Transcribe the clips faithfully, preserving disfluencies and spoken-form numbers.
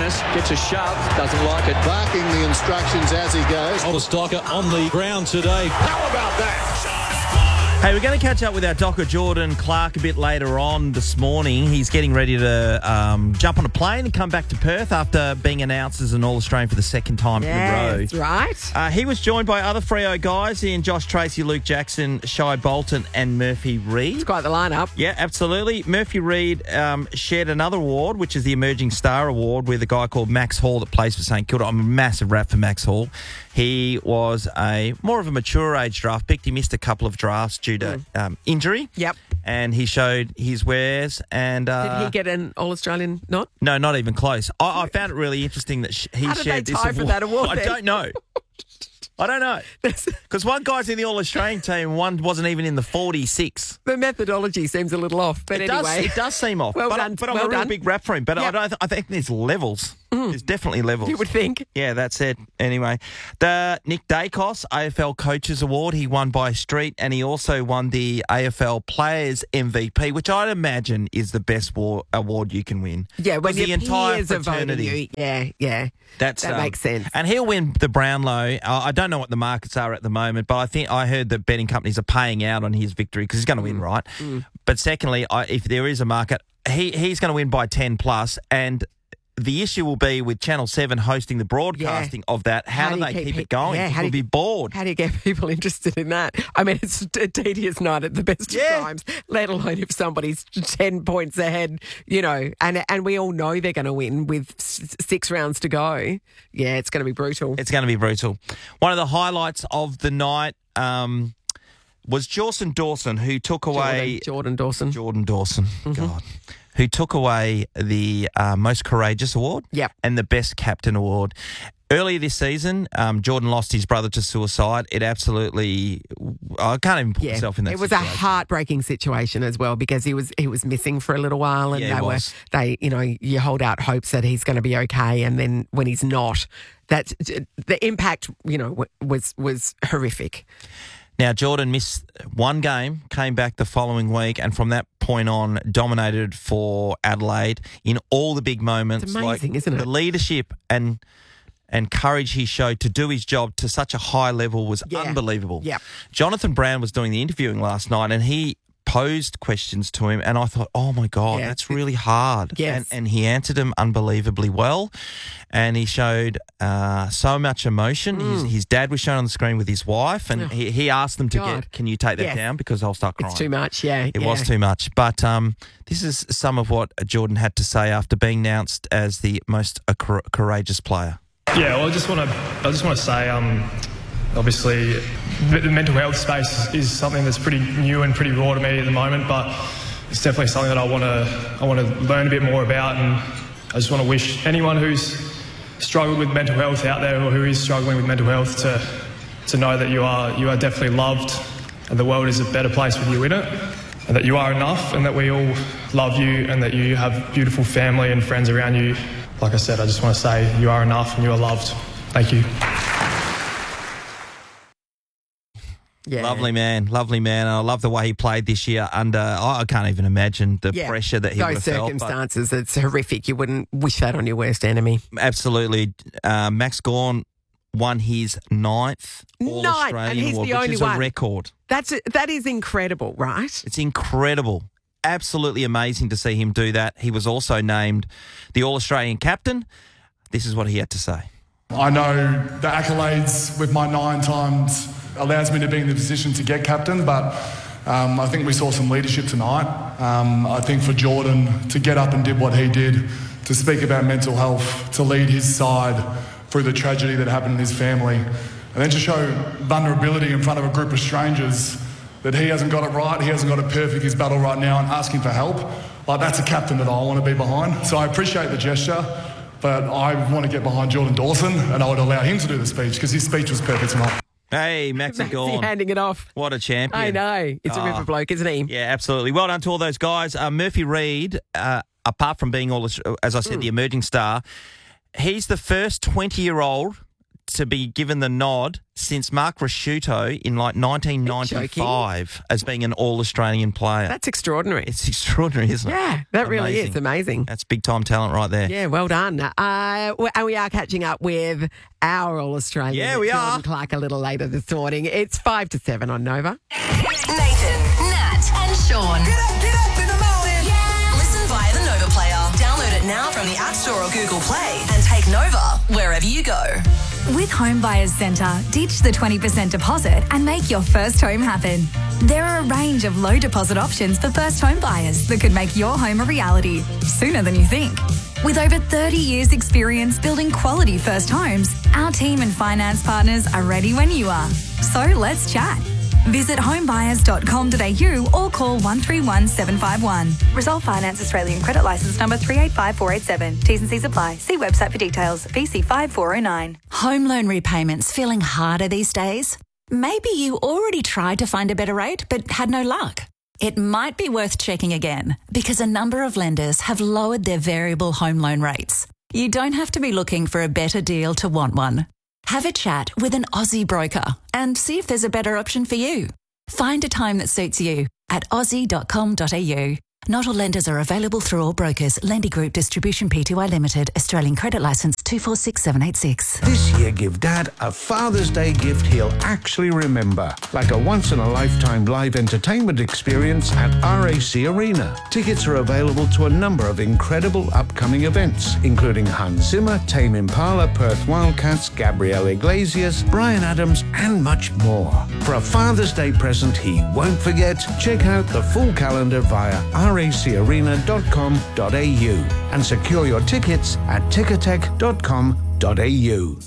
Dennis gets a shove, doesn't like it. Barking the instructions as he goes. Oldest Docker on the ground today. How about that? Hey, we're going to catch up with our docker Jordan Clark a bit later on this morning. He's getting ready to um, jump on a plane and come back to Perth after being announced as an All-Australian for the second time yeah, in a row. That's right. Uh, he was joined by other Freo guys in Josh Tracy, Luke Jackson, Shai Bolton and Murphy Reid. It's quite the lineup. Yeah, absolutely. Murphy Reid um, shared another award, which is the Emerging Star Award, with a guy called Max Hall that plays for St Kilda. I'm a massive rap for Max Hall. He was a more of a mature age draft pick. He missed a couple of drafts due to mm. um, injury. Yep. And he showed his wares. And uh, did he get an All-Australian nod? No, not even close. I, I found it really interesting that sh- he How did shared they this tie award. for that award? I then? don't know. I don't know. Because one guy's in the All-Australian team, one wasn't even in the forty-six. The methodology seems a little off, but it anyway. Does, it does seem off. Well but, done. but I'm well a real done. big rap for him. But yep. I, don't th- I think there's levels. Mm. There's definitely levels. You would think. Yeah, that's it. Anyway, the Nick Dacos A F L Coaches Award, he won by Street, and he also won the A F L Players M V P, which I'd imagine is the best war- award you can win. Yeah, when the your entire peers are voting fraternity. you. Yeah, yeah. That's, that um, makes sense. And he'll win the Brownlow. Uh, I don't know what the markets are at the moment, but I think I heard that betting companies are paying out on his victory because he's going to mm. win, right? Mm. But secondly, I, if there is a market, he he's going to win by ten plus, and the issue will be with Channel seven hosting the broadcasting yeah. of that. How, how do, do they keep, keep it going? Yeah, People will be bored. How do you get people interested in that? I mean, it's a tedious night at the best yeah. of times, let alone if somebody's ten points ahead, you know, and and we all know they're going to win with s- six rounds to go. Yeah, it's going to be brutal. It's going to be brutal. One of the highlights of the night um, was Jawson Dawson, who took away... Jordan, Jordan Dawson. Jordan Dawson. Mm-hmm. God. Who took away the uh, Most Courageous Award yep. and the Best Captain Award. Earlier this season, um, Jordan lost his brother to suicide. It absolutely... I can't even put yeah. myself in that It was situation. a heartbreaking situation as well because he was he was missing for a little while and yeah, they were... They, you know, you hold out hopes that he's going to be okay and then when he's not, that's, the impact, you know, was was horrific. Now, Jordan missed one game, came back the following week, and from that point on, dominated for Adelaide in all the big moments. It's amazing, like isn't it? The leadership and and courage he showed to do his job to such a high level was yeah. unbelievable. Yep. Jonathan Brown was doing the interviewing last night, and he posed questions to him, and I thought, oh, my God, yeah. that's really hard. Yes. And, and he answered them unbelievably well, and he showed uh, so much emotion. Mm. His, his dad was shown on the screen with his wife, and oh. he, he asked them to God. get, can you take that yes. down? Because I'll start crying. It's too much, yeah. It yeah. was too much. But um, this is some of what Jordan had to say after being announced as the most uh, cor- courageous player. Yeah, well, I just want to, I just want to say, um, obviously, the mental health space is something that's pretty new and pretty raw to me at the moment, but it's definitely something that I want to, I want to learn a bit more about, and I just want to wish anyone who's struggled with mental health out there or who is struggling with mental health to, to know that you are, you are definitely loved, and the world is a better place with you in it, and that you are enough, and that we all love you, and that you have beautiful family and friends around you. Like I said, I just want to say you are enough and you are loved. Thank you. Yeah. Lovely man, lovely man. And I love the way he played this year under, I I can't even imagine the yeah. pressure that he Those would have felt. circumstances, it's horrific. You wouldn't wish that on your worst enemy. Absolutely. Uh, Max Gawn won his ninth All-Australian and he's award, the which only is one. a record. That's That is incredible, right? It's incredible. Absolutely amazing to see him do that. He was also named the All-Australian captain. This is what he had to say. I know the accolades with my nine times allows me to be in the position to get captain, but um, I think we saw some leadership tonight. Um, I think for Jordan to get up and did what he did, to speak about mental health, to lead his side through the tragedy that happened in his family, and then to show vulnerability in front of a group of strangers that he hasn't got it right, he hasn't got it perfect, his battle right now, and asking for help. Like, that's a captain that I want to be behind. So I appreciate the gesture, but I want to get behind Jordan Dawson, and I would allow him to do the speech, because his speech was perfect tonight. Hey, Maxie Gawn. handing it off. What a champion. I know. It's oh. a river bloke, isn't he? Yeah, absolutely. Well done to all those guys. Uh, Murphy Reid, uh, apart from being, all, as I said, mm. the emerging star, he's the first twenty-year-old to be given the nod since Mark Rasciuto in like nineteen ninety-five as being an All-Australian player. That's extraordinary. It's extraordinary, isn't it? Yeah, that really is amazing. That's big-time talent right there. Yeah, well done. Uh, and we are catching up with our All-Australian. Yeah, we Jordan are. Clark a little later this morning. It's five to seven on Nova. Nathan, Nat, and Sean. Get up, get up in the morning. Yeah. Listen via the Nova player. Download it now from the App Store or Google Play and take Nova wherever you go. With Home Buyers Centre, ditch the twenty percent deposit and make your first home happen. There are a range of low deposit options for first home buyers that could make your home a reality sooner than you think. With over thirty years experience building quality first homes, our team and finance partners are ready when you are. So let's chat. Visit homebuyers dot com dot a u or call one three one seven five one. Resolve Finance Australian Credit Licence number three eight five four eight seven. T's and C's apply. See website for details. V C five four oh nine. Home loan repayments feeling harder these days? Maybe you already tried to find a better rate but had no luck. It might be worth checking again because a number of lenders have lowered their variable home loan rates. You don't have to be looking for a better deal to want one. Have a chat with an Aussie broker and see if there's a better option for you. Find a time that suits you at aussie dot com dot a u. Not all lenders are available through all brokers. Lendy Group Distribution Pty Limited. Australian Credit Licence two four six seven eight six. This year, give Dad a Father's Day gift he'll actually remember, like a once-in-a-lifetime live entertainment experience at R A C Arena. Tickets are available to a number of incredible upcoming events, including Hans Zimmer, Tame Impala, Perth Wildcats, Gabriel Iglesias, Bryan Adams, and much more. For a Father's Day present he won't forget, check out the full calendar via r a c arena dot com dot a u and secure your tickets at ticketek dot com dot a u.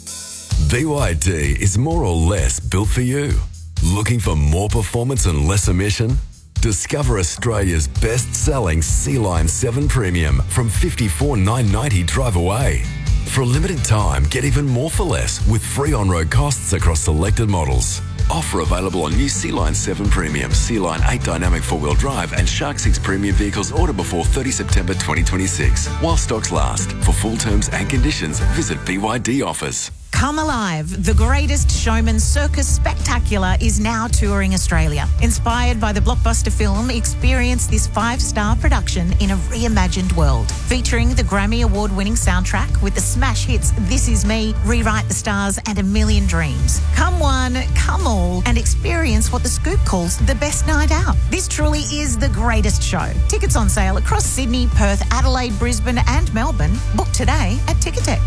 B Y D is more or less built for you. Looking for more performance and less emission? Discover Australia's best-selling C-Line seven Premium from fifty-four thousand nine hundred ninety dollars drive away. For a limited time, get even more for less with free on-road costs across selected models. Offer available on new C-Line seven Premium, C-Line eight Dynamic four-wheel drive and Shark six Premium vehicles ordered before thirtieth September twenty twenty-six. While stocks last. For full terms and conditions, visit B Y D Offers. Come Alive, the greatest showman circus spectacular is now touring Australia. Inspired by the blockbuster film, experience this five-star production in a reimagined world. Featuring the Grammy Award-winning soundtrack with the smash hits This Is Me, Rewrite the Stars and A Million Dreams. Come one, come all, and experience what The Scoop calls the best night out. This truly is the greatest show. Tickets on sale across Sydney, Perth, Adelaide, Brisbane and Melbourne. Book today at Ticketek.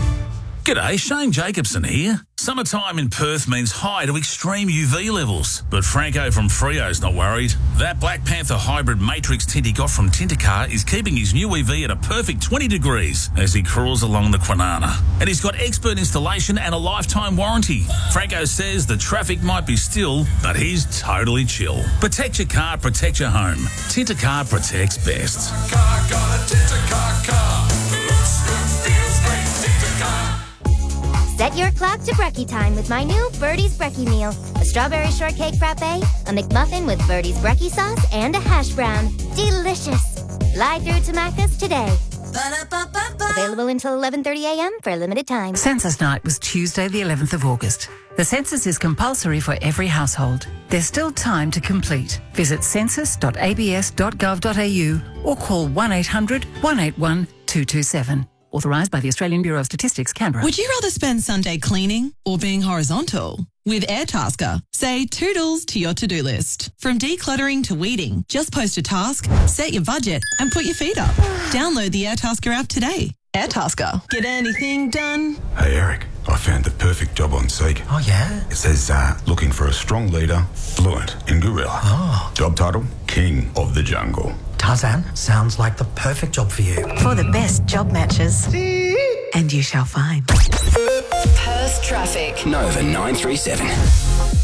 G'day, Shane Jacobson here. Summertime in Perth means high to extreme U V levels, but Franco from Freo's not worried. That Black Panther hybrid matrix tint he got from Tintercar is keeping his new E V at a perfect twenty degrees as he crawls along the Kwinana. And he's got expert installation and a lifetime warranty. Franco says the traffic might be still, but he's totally chill. Protect your car, protect your home. Tintercar protects best. Car got a Tintercar car. Looks good, feels great, Tintercar. Set your clock to brekkie time with my new Birdie's Brekkie Meal. A strawberry shortcake frappe, a McMuffin with Birdie's Brekkie sauce, and a hash brown. Delicious. Fly through to Macca's today. Ba-da-ba-ba-ba. Available until eleven thirty a m for a limited time. Census night was Tuesday the eleventh of August. The census is compulsory for every household. There's still time to complete. Visit census dot a b s dot gov dot a u or call one eight hundred one eight one two two seven. Authorised by the Australian Bureau of Statistics, Canberra. Would you rather spend Sunday cleaning or being horizontal? With Airtasker, say toodles to your to-do list. From decluttering to weeding, just post a task, set your budget and put your feet up. Download the Airtasker app today. Airtasker. Get anything done? Hey Eric, I found the perfect job on Seek. Oh yeah? It says uh, looking for a strong leader, fluent in gorilla. Oh. Job title, King of the Jungle. Tarzan, sounds like the perfect job for you. For the best job matches. And you shall find. Perth traffic. Nova nine three seven.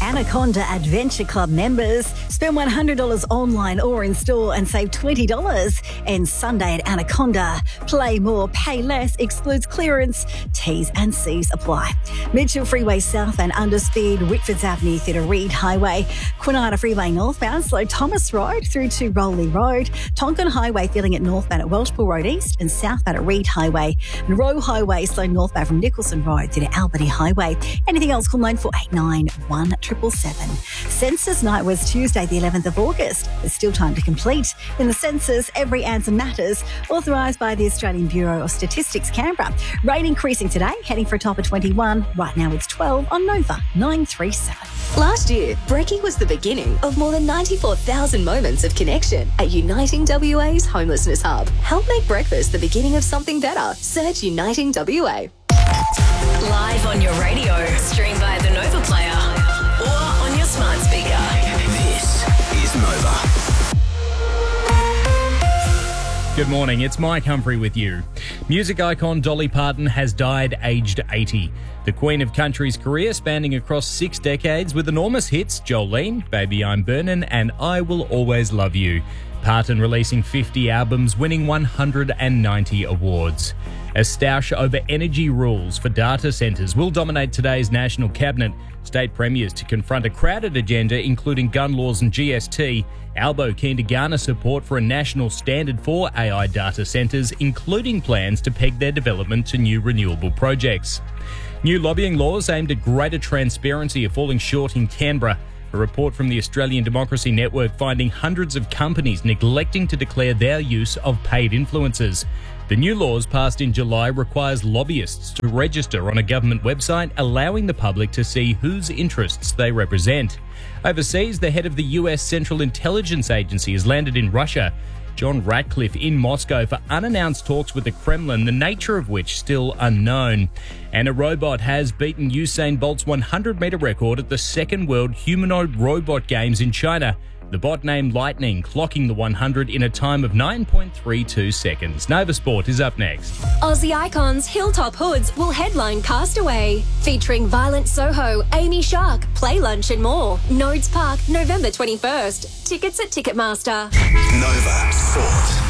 Anaconda Adventure Club members. Spend one hundred dollars online or in store and save twenty dollars. And Sunday at Anaconda. Play more, pay less, excludes clearance. T's and C's apply. Mitchell Freeway South and underspeed Whitfords Avenue through to Reed Highway. Quinata Freeway northbound, slow Thomas Road through to Rowley Road. Tonkin Highway filling at northbound at Welshpool Road East and southbound at Reed Highway. And Roe Highway slow northbound from Nicholson Road through to Albany Highway. Anything else, call nine four eight nine, one seven seven seven. Census night was Tuesday the eleventh of August. There's still time to complete. In the census, every answer matters. Authorised by the Australian Bureau of Statistics, Canberra. Rain increasing today, heading for a top of twenty-one. Right now it's twelve on Nova nine three seven. Last year, Brekkie was the beginning of more than ninety-four thousand moments of connection at Uniting W A's Homelessness Hub. Help make breakfast the beginning of something better. Search Uniting W A. Live on your radio, stream via the Nova Player, or on your smart speaker. This is Nova. Good morning, it's Mike Humphrey with you. Music icon Dolly Parton has died aged eighty. The Queen of Country's career spanning across six decades with enormous hits Jolene, Baby I'm Burnin' and I Will Always Love You. Parton releasing fifty albums, winning one hundred ninety awards. A stoush over energy rules for data centres will dominate today's National Cabinet. State premiers to confront a crowded agenda including gun laws and G S T. Albo keen to garner support for a national standard for A I data centres, including plans to peg their development to new renewable projects. New lobbying laws aimed at greater transparency are falling short in Canberra. A report from the Australian Democracy Network finding hundreds of companies neglecting to declare their use of paid influencers. The new laws passed in July requires lobbyists to register on a government website, allowing the public to see whose interests they represent. Overseas, the head of the U S Central Intelligence Agency has landed in Russia. John Ratcliffe in Moscow for unannounced talks with the Kremlin, the nature of which still unknown. And a robot has beaten Usain Bolt's one hundred metre record at the second World Humanoid Robot Games in China. The bot named Lightning clocking the one hundred in a time of nine point three two seconds. Nova Sport is up next. Aussie icons Hilltop Hoods will headline Castaway, featuring Violent Soho, Amy Shark, Play Lunch and more. Nodes Park, November twenty-first. Tickets at Ticketmaster. Nova Sport.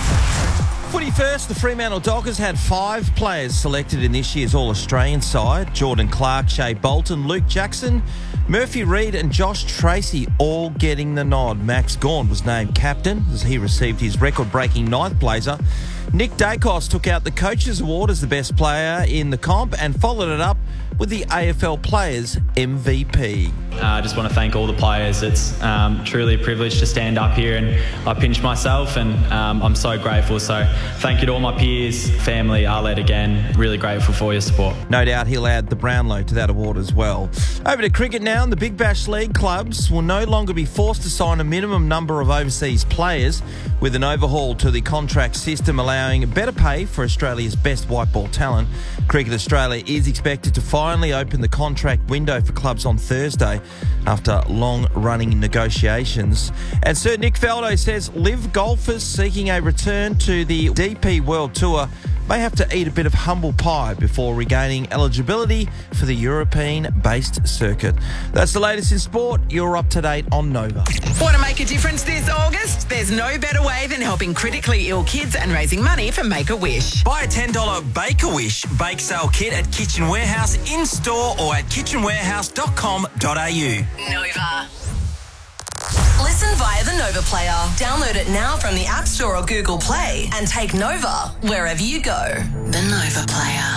Footy first, the Fremantle Dockers had five players selected in this year's All-Australian side. Jordan Clark, Shea Bolton, Luke Jackson, Murphy Reid and Josh Tracy all getting the nod. Max Gawn was named captain as he received his record-breaking ninth blazer. Nick Dacos took out the Coaches Award as the best player in the comp and followed it up with the A F L Players M V P. I uh, just want to thank all the players. It's um, truly a privilege to stand up here, and I pinch myself, and um, I'm so grateful. So thank you to all my peers, family, Arlette again. Really grateful for your support. No doubt he'll add the Brownlow to that award as well. Over to cricket now, and the Big Bash League clubs will no longer be forced to sign a minimum number of overseas players with an overhaul to the contract system allowing better pay for Australia's best white ball talent. Cricket Australia is expected to finally open the contract window for clubs on Thursday after long-running negotiations. And Sir Nick Faldo says live golfers seeking a return to the D P World Tour may have to eat a bit of humble pie before regaining eligibility for the European-based circuit. That's the latest in sport. You're up to date on Nova. Want to make a difference this August? There's no better way than helping critically ill kids and raising money for Make-A-Wish. Buy a ten dollars Bake-A-Wish bake sale kit at Kitchen Warehouse in-store or at kitchen warehouse dot com dot a u. Nova. Listen via the Nova Player. Download it now from the App Store or Google Play and take Nova wherever you go. The Nova Player.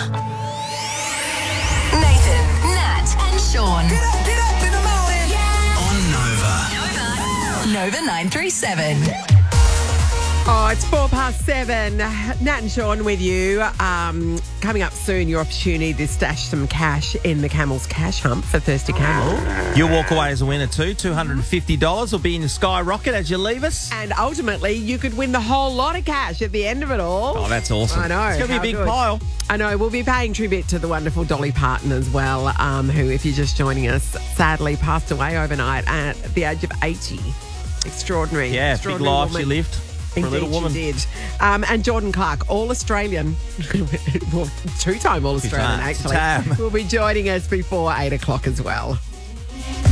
Nathan, Nat and Sean. Get up, get up in the morning. Yeah. On Nova. Nova. Nova nine three seven. Oh, it's four past seven. Nat and Sean with you. Um, coming up soon, your opportunity to stash some cash in the Camel's Cash Hump for Thirsty Camel. You'll walk away as a winner too. two hundred fifty dollars will be in your skyrocket as you leave us. And ultimately, you could win the whole lot of cash at the end of it all. Oh, that's awesome. I know. It's going to be a big good. pile. I know. We'll be paying tribute to the wonderful Dolly Parton as well, um, who, if you're just joining us, sadly passed away overnight at the age of eighty. Extraordinary. Yeah, extraordinary big life woman. she lived. For Indeed, a little woman. she did. Um, and Jordan Clark, All-Australian, well, two-time All-Australian, Two-time. actually, Two-time. will be joining us before eight o'clock as well.